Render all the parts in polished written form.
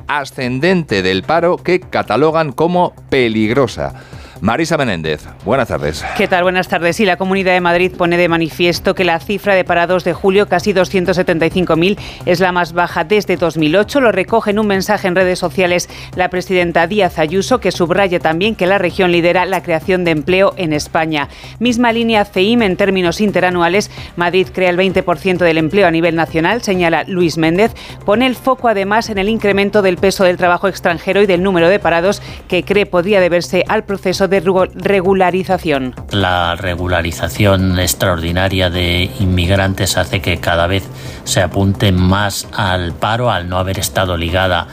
ascendente del paro que catalogan como peligrosa. Marisa Menéndez, buenas tardes. ¿Qué tal? Buenas tardes. Sí, la Comunidad de Madrid pone de manifiesto que la cifra de parados de julio, casi 275.000, es la más baja desde 2008. Lo recoge en un mensaje en redes sociales la presidenta Díaz Ayuso, que subraya también que la región lidera la creación de empleo en España. Misma línea CEIM en términos interanuales. Madrid crea el 20% del empleo a nivel nacional, señala Luis Méndez. Pone el foco además en el incremento del peso del trabajo extranjero y del número de parados que cree podría deberse al proceso de regularización. La regularización extraordinaria de inmigrantes hace que cada vez se apunte más al paro, al no haber estado ligada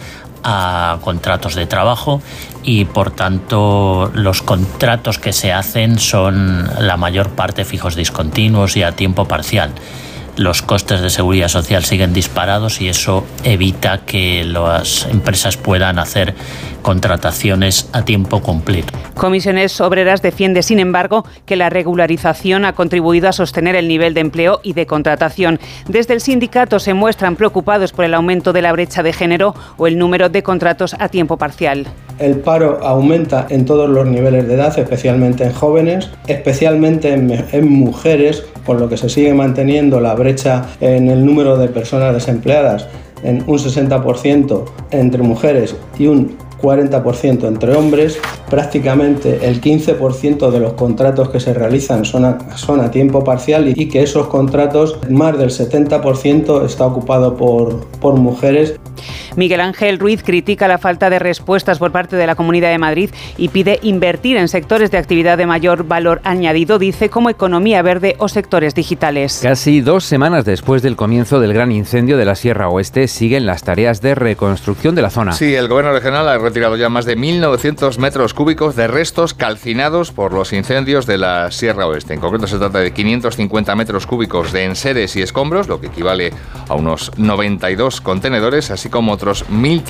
a contratos de trabajo, y por tanto los contratos que se hacen son la mayor parte fijos discontinuos y a tiempo parcial. Los costes de seguridad social siguen disparados y eso evita que las empresas puedan hacer contrataciones a tiempo completo. Comisiones Obreras defiende, sin embargo, que la regularización ha contribuido a sostener el nivel de empleo y de contratación. Desde el sindicato se muestran preocupados por el aumento de la brecha de género o el número de contratos a tiempo parcial. El paro aumenta en todos los niveles de edad, especialmente en jóvenes, especialmente en mujeres, con lo que se sigue manteniendo la brecha en el número de personas desempleadas en un 60% entre mujeres y un 40% entre hombres. Prácticamente el 15% de los contratos que se realizan son a tiempo parcial y que esos contratos, más del 70% está ocupado por mujeres. Miguel Ángel Ruiz critica la falta de respuestas por parte de la Comunidad de Madrid y pide invertir en sectores de actividad de mayor valor añadido, dice, como economía verde o sectores digitales. Casi 2 semanas después del comienzo del gran incendio de la Sierra Oeste, siguen las tareas de reconstrucción de la zona. Sí, el Gobierno regional ha retirado ya más de 1.900 metros cúbicos de restos calcinados por los incendios de la Sierra Oeste. En concreto se trata de 550 metros cúbicos de enseres y escombros, lo que equivale a unos 92 contenedores, así como otros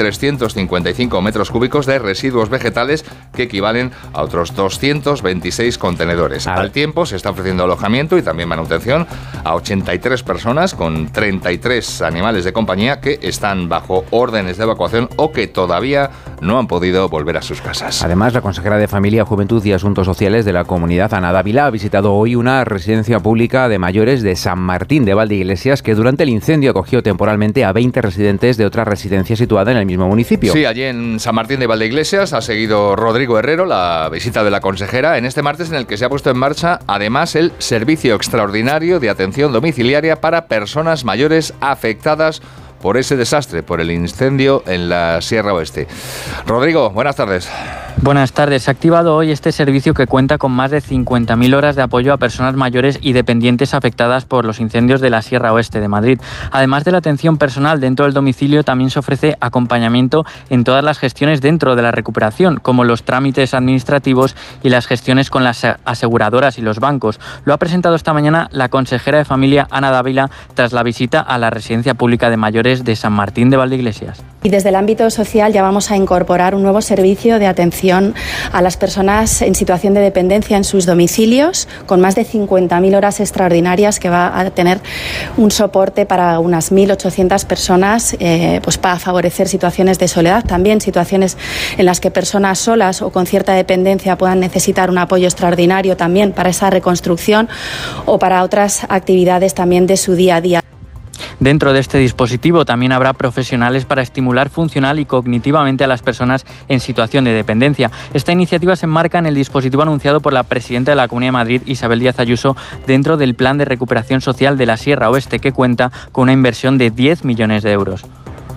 1.355 metros cúbicos de residuos vegetales, que equivalen a otros 226 contenedores. Al tiempo se está ofreciendo alojamiento y también manutención a 83 personas con 33 animales de compañía que están bajo órdenes de evacuación o que todavía no han podido volver a sus casas. Además, la consejera de Familia, Juventud y Asuntos Sociales de la Comunidad, Ana Dávila, ha visitado hoy una residencia pública de mayores de San Martín de Valdeiglesias, que durante el incendio acogió temporalmente a 20 residentes de otra residencia situada en el mismo municipio. Sí, allí en San Martín de Valdeiglesias ha seguido Rodrigo Herrero la visita de la consejera en este martes, en el que se ha puesto en marcha además el servicio extraordinario de atención domiciliaria para personas mayores afectadas por ese desastre, por el incendio en la Sierra Oeste. Rodrigo, buenas tardes. Buenas tardes. Se ha activado hoy este servicio que cuenta con más de 50.000 horas de apoyo a personas mayores y dependientes afectadas por los incendios de la Sierra Oeste de Madrid. Además de la atención personal dentro del domicilio, también se ofrece acompañamiento en todas las gestiones dentro de la recuperación, como los trámites administrativos y las gestiones con las aseguradoras y los bancos. Lo ha presentado esta mañana la consejera de Familia, Ana Dávila, tras la visita a la residencia pública de mayores de San Martín de Valdeiglesias. Y desde el ámbito social ya vamos a incorporar un nuevo servicio de atención a las personas en situación de dependencia en sus domicilios, con más de 50.000 horas extraordinarias, que va a tener un soporte para unas 1.800 personas, pues para favorecer situaciones de soledad, también situaciones en las que personas solas o con cierta dependencia puedan necesitar un apoyo extraordinario también para esa reconstrucción o para otras actividades también de su día a día. Dentro de este dispositivo también habrá profesionales para estimular funcional y cognitivamente a las personas en situación de dependencia. Esta iniciativa se enmarca en el dispositivo anunciado por la presidenta de la Comunidad de Madrid, Isabel Díaz Ayuso, dentro del Plan de Recuperación Social de la Sierra Oeste, que cuenta con una inversión de 10 millones de euros.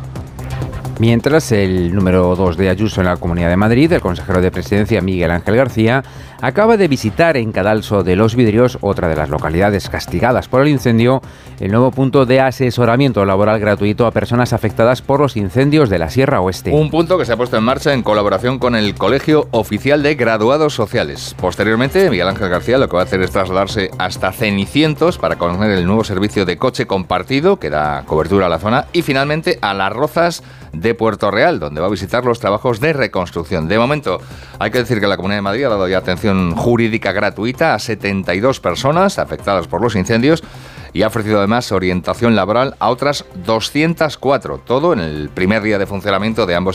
Mientras, el número 2 de Ayuso en la Comunidad de Madrid, el consejero de Presidencia Miguel Ángel García, acaba de visitar en Cadalso de los Vidrios, otra de las localidades castigadas por el incendio, el nuevo punto de asesoramiento laboral gratuito a personas afectadas por los incendios de la Sierra Oeste. Un punto que se ha puesto en marcha en colaboración con el Colegio Oficial de Graduados Sociales. Posteriormente, Miguel Ángel García lo que va a hacer es trasladarse hasta Cenicientos para conocer el nuevo servicio de coche compartido que da cobertura a la zona, y finalmente a Las Rozas de Puerto Real, donde va a visitar los trabajos de reconstrucción. De momento, hay que decir que la Comunidad de Madrid ha dado ya atención jurídica gratuita a 72 personas afectadas por los incendios y ha ofrecido además orientación laboral a otras 204, todo en el primer día de funcionamiento de ambos